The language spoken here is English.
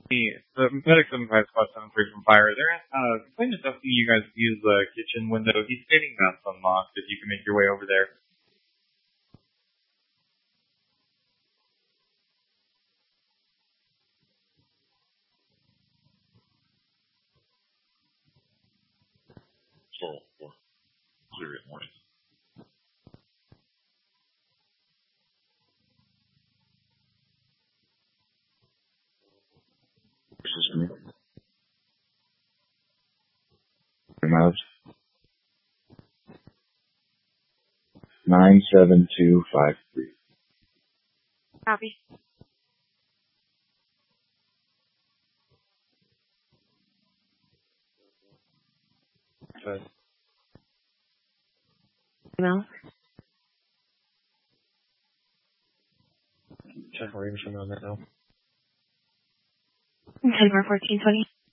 The Medic 75 Squad 73 from Fire. They're complaining to asking you guys to use the kitchen window. He's stating that's unlocked if you can make your way over there. So, clear it morning. This is me. Remote. 97253. Copy. Good. Email. Check range on that now. 10-1420.